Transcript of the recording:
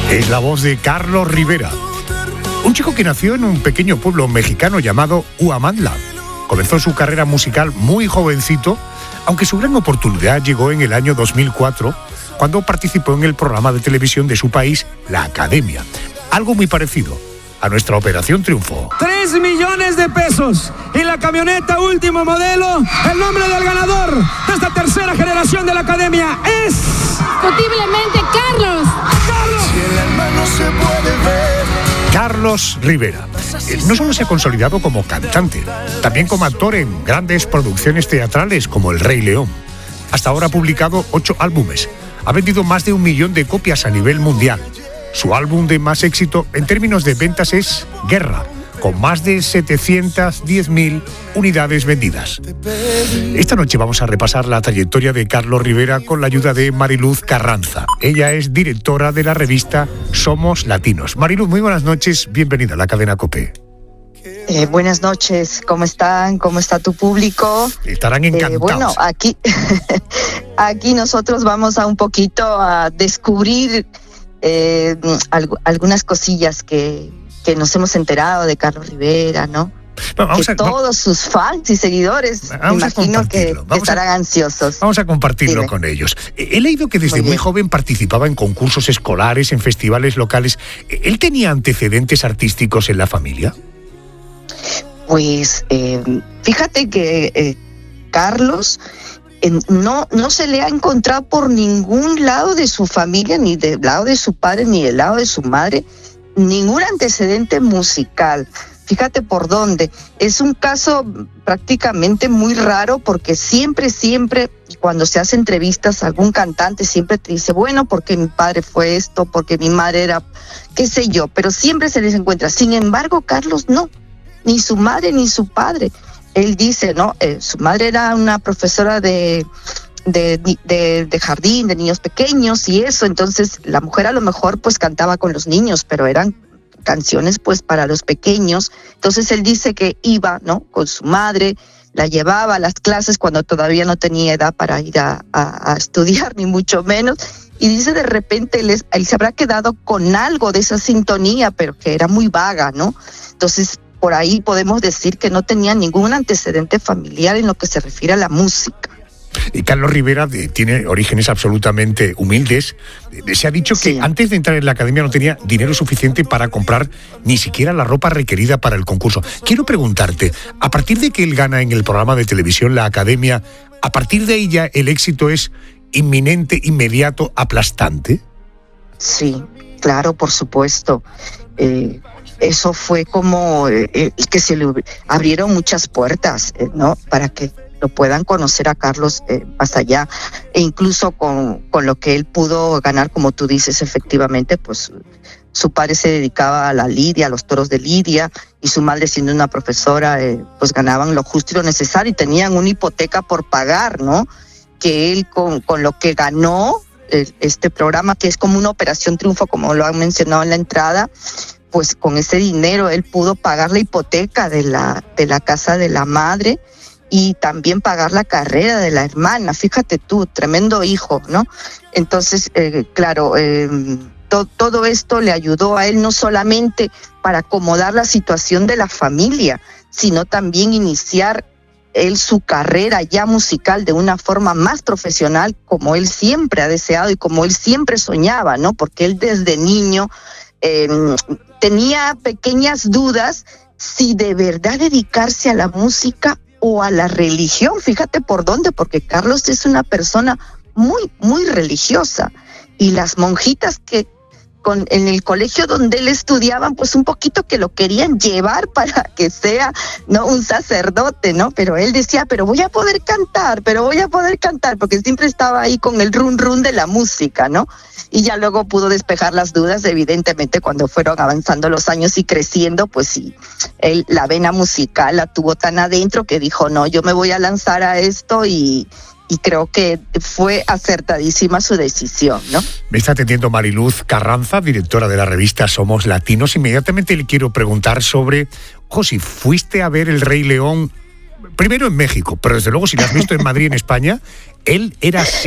Es la voz de Carlos Rivera, un chico que nació en un pequeño pueblo mexicano llamado Huamantla. Comenzó su carrera musical muy jovencito, aunque su gran oportunidad llegó en el año 2004, cuando participó en el programa de televisión de su país, La Academia. Algo muy parecido a nuestra Operación Triunfo. 3 millones de pesos y la camioneta último modelo. El nombre del ganador de esta tercera generación de la Academia es... indiscutiblemente Carlos. Si el alma no se puede ver. Carlos Rivera. No solo se ha consolidado como cantante, también como actor en grandes producciones teatrales como El Rey León. Hasta ahora ha publicado 8 álbumes. Ha vendido más de 1 millón de copias a nivel mundial. Su álbum de más éxito en términos de ventas es Guerra, con más de 710.000 unidades vendidas. Esta noche vamos a repasar la trayectoria de Carlos Rivera con la ayuda de Mariluz Carranza. Ella es directora de la revista Somos Latinos. Mariluz, muy buenas noches, bienvenida a la cadena COPE. Buenas noches, ¿cómo están? ¿Cómo está tu público? Estarán encantados. Bueno, aquí nosotros vamos a un poquito a descubrir algunas cosillas que nos hemos enterado de Carlos Rivera, ¿no? Todos sus fans y seguidores, me imagino que estarán ansiosos. Vamos a compartirlo con ellos. He leído que desde muy joven participaba en concursos escolares, en festivales locales. ¿Él tenía antecedentes artísticos en la familia? Pues fíjate que Carlos no se le ha encontrado por ningún lado de su familia, ni del lado de su padre, ni del lado de su madre, ningún antecedente musical. Fíjate por dónde. Es un caso prácticamente muy raro porque siempre, cuando se hace entrevistas a algún cantante, siempre te dice, bueno, porque mi padre fue esto, porque mi madre era, qué sé yo, pero siempre se les encuentra. Sin embargo, Carlos no, ni su madre ni su padre. Él dice, ¿no? Su madre era una profesora de jardín, de niños pequeños y eso, entonces la mujer a lo mejor pues cantaba con los niños, pero eran canciones pues para los pequeños. Entonces él dice que iba, ¿no? Con su madre, la llevaba a las clases cuando todavía no tenía edad para ir a estudiar, ni mucho menos, y dice de repente él se habrá quedado con algo de esa sintonía, pero que era muy vaga, ¿no? Entonces por ahí podemos decir que no tenía ningún antecedente familiar en lo que se refiere a la música. Y Carlos Rivera tiene orígenes absolutamente humildes. Se ha dicho que antes de entrar en la academia no tenía dinero suficiente para comprar ni siquiera la ropa requerida para el concurso. Quiero preguntarte, a partir de que él gana en el programa de televisión La Academia, ¿a partir de ahí ya el éxito es inminente, inmediato, aplastante? Sí, claro, por supuesto. Eso fue como que se le abrieron muchas puertas, ¿no? Para que lo puedan conocer a Carlos más allá, e incluso con lo que él pudo ganar, como tú dices, efectivamente, pues su padre se dedicaba a la lidia, a los toros de lidia, y su madre, siendo una profesora, pues ganaban lo justo y lo necesario, y tenían una hipoteca por pagar, ¿no? Que él con lo que ganó este programa, que es como una Operación Triunfo, como lo han mencionado en la entrada, pues con ese dinero él pudo pagar la hipoteca de la casa de la madre y también pagar la carrera de la hermana. Fíjate tú, tremendo hijo, ¿no? Entonces, claro, todo esto le ayudó a él no solamente para acomodar la situación de la familia, sino también iniciar él su carrera ya musical de una forma más profesional, como él siempre ha deseado y como él siempre soñaba, ¿no? Porque él desde niño tenía pequeñas dudas si de verdad dedicarse a la música o a la religión. Fíjate por dónde, porque Carlos es una persona muy, muy religiosa, y las monjitas que en el colegio donde él estudiaban, pues un poquito que lo querían llevar para que sea, ¿no?, un sacerdote, ¿no? Pero él decía, pero voy a poder cantar, porque siempre estaba ahí con el run de la música, ¿no? Y ya luego pudo despejar las dudas, evidentemente, cuando fueron avanzando los años y creciendo, pues sí, él la vena musical la tuvo tan adentro que dijo, no, yo me voy a lanzar a esto, y creo que fue acertadísima su decisión, ¿no? Me está atendiendo Mariluz Carranza, directora de la revista Somos Latinos. Inmediatamente le quiero preguntar sobre, si fuiste a ver El Rey León, primero en México, pero desde luego si lo has visto en Madrid, en España, él era